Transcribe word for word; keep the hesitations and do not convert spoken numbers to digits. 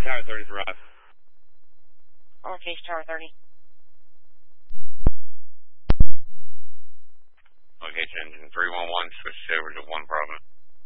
Tower thirty for Ross. Okay, Tower thirty. Location engine three one one, switch over to one Bravo.